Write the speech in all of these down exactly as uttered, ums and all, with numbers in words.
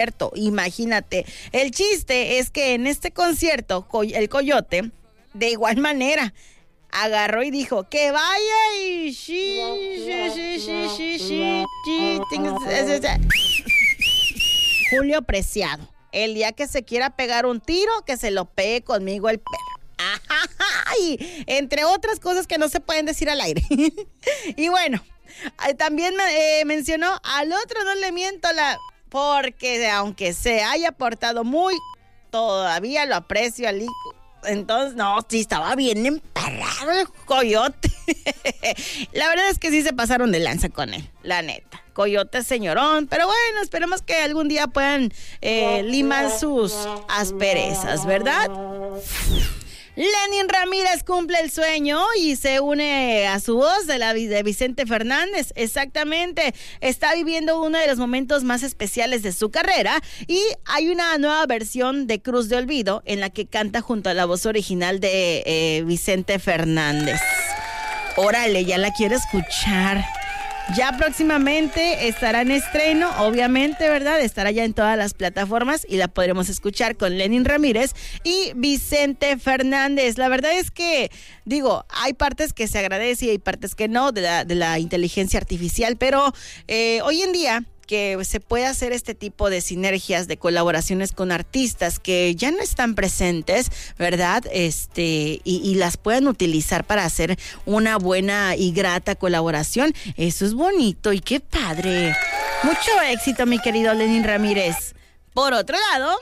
Imagínate, el chiste es que en este concierto el Coyote, de igual manera, agarró y dijo que vaya y sí, sí, sí, sí, sí, sí. Julio Preciado, el día que se quiera pegar un tiro, que se lo pegue conmigo el perro. Ay, entre otras cosas que no se pueden decir al aire. Y bueno, también eh, mencionó, al otro no le miento la... Porque aunque se haya portado muy, todavía lo aprecio al hijo. Entonces, no, sí, estaba bien emparrado el Coyote. La verdad es que sí se pasaron de lanza con él, la neta. Coyote señorón, pero bueno, esperemos que algún día puedan eh, limar sus asperezas, ¿verdad? Lenin Ramírez cumple el sueño y se une a su voz de la de Vicente Fernández. Exactamente, está viviendo uno de los momentos más especiales de su carrera y hay una nueva versión de Cruz de Olvido en la que canta junto a la voz original de eh, Vicente Fernández. Órale, ya la quiero escuchar. Ya próximamente estará en estreno, obviamente, ¿verdad? Estará ya en todas las plataformas y la podremos escuchar con Lenin Ramírez y Vicente Fernández. La verdad es que, digo, hay partes que se agradece y hay partes que no de la, de la inteligencia artificial, pero eh, hoy en día que se puede hacer este tipo de sinergias, de colaboraciones con artistas que ya no están presentes, ¿verdad? Este, y, y las pueden utilizar para hacer una buena y grata colaboración. Eso es bonito y qué padre. Mucho éxito, mi querido Lenin Ramírez. Por otro lado,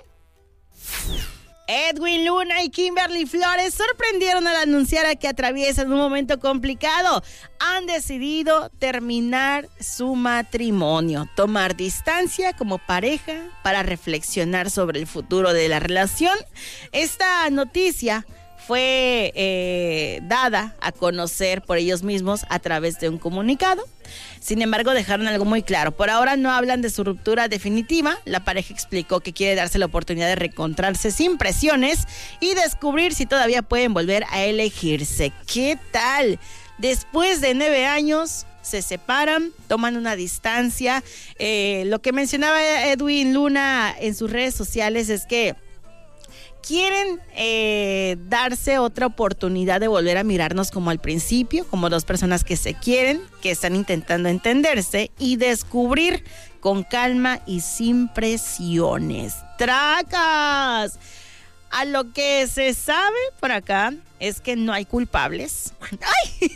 Edwin Luna y Kimberly Flores sorprendieron al anunciar que atraviesan un momento complicado. Han decidido terminar su matrimonio, tomar distancia como pareja para reflexionar sobre el futuro de la relación. Esta noticia fue eh, dada a conocer por ellos mismos a través de un comunicado. Sin embargo, dejaron algo muy claro. Por ahora no hablan de su ruptura definitiva. La pareja explicó que quiere darse la oportunidad de reencontrarse sin presiones y descubrir si todavía pueden volver a elegirse. ¿Qué tal? Después de nueve años se separan, toman una distancia. Eh, lo que mencionaba Edwin Luna en sus redes sociales es que quieren eh, darse otra oportunidad de volver a mirarnos como al principio, como dos personas que se quieren, que están intentando entenderse y descubrir con calma y sin presiones. ¡Tracas! A lo que se sabe por acá es que no hay culpables. ¡Ay!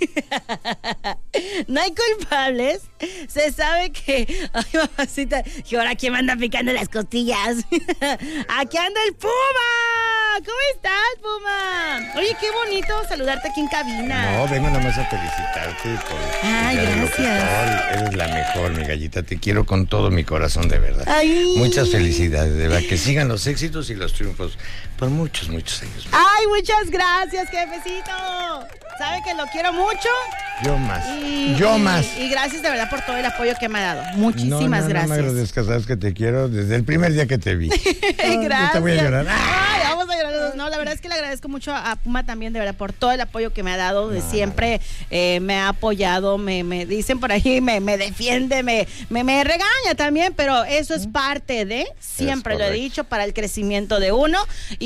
No hay culpables. Se sabe que... Ay, mamacita. Y ahora, ¿quién me anda picando las costillas? Aquí anda el Puma. ¿Cómo estás, Puma? Oye, qué bonito saludarte aquí en cabina. No, vengo nada más a felicitarte por... Ay, gracias. Eres la mejor, mi gallita. Te quiero con todo mi corazón, de verdad. Ay. Muchas felicidades, de verdad. Que sigan los éxitos y los triunfos por muchos, muchos años. Ay, muchas gracias, jefecito. ¿Sabe que lo quiero mucho? Yo más. Y, Yo y, más. Y gracias de verdad por todo el apoyo que me ha dado. Muchísimas no, no, gracias. No me agradezcas, sabes que te quiero desde el primer día que te vi. Gracias. Te voy a llorar. Ay, vamos a llorar. No, la verdad es que le agradezco mucho a Puma también, de verdad, por todo el apoyo que me ha dado. De no, siempre eh, me ha apoyado, me, me dicen por ahí, me, me defiende, me, me, me regaña también, pero eso es parte de, siempre lo he dicho, para el crecimiento de uno.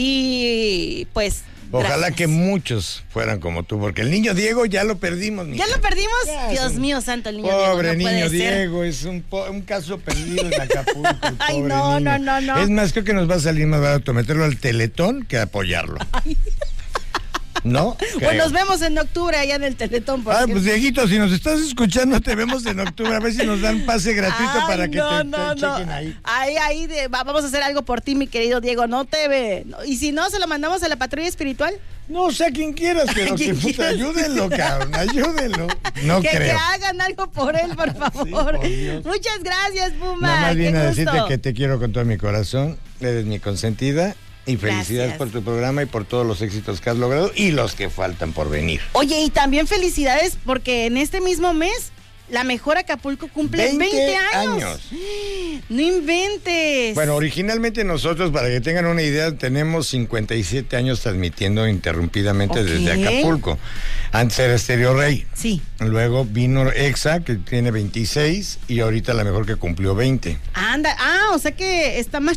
Y pues... Ojalá gracias. Que muchos fueran como tú, porque el niño Diego ya lo perdimos. ¿Ya lo perdimos? Ya, Dios un... mío santo, el niño pobre Diego. Pobre no niño Diego, es un, po- un caso perdido en Acapulco. Ay, no, niño. no, no, no. Es más, creo que nos va a salir más barato meterlo al Teletón que apoyarlo. Ay. ¿No? Pues nos vemos en octubre allá en el Teletón. Ah, pues Dieguito, si nos estás escuchando, te vemos en octubre. A ver si nos dan pase gratuito. Ay, para que no, te, no, te no. chequen ahí. Ahí, ahí, de, vamos a hacer algo por ti, mi querido Diego. No te ve. No, y si no, se lo mandamos a la patrulla espiritual. No, o sea, quien quieras, pero que puta, ayúdenlo, cabrón, ayúdenlo. No que, creo. Que hagan algo por él, por favor. Sí, por Muchas gracias, Puma. Nada más viene a decirte gusto. Que te quiero con todo mi corazón. Eres mi consentida. Y felicidades Gracias. por tu programa y por todos los éxitos que has logrado y los que faltan por venir. Oye, y también felicidades porque en este mismo mes La Mejor Acapulco cumple veinte años. No inventes. Bueno, originalmente nosotros, para que tengan una idea, tenemos cincuenta y siete años transmitiendo interrumpidamente okay. desde Acapulco. Antes era Estéreo Rey. Sí. Luego vino Exa, que tiene veintiséis, y ahorita La Mejor, que cumplió veinte. Anda, ah, o sea que está más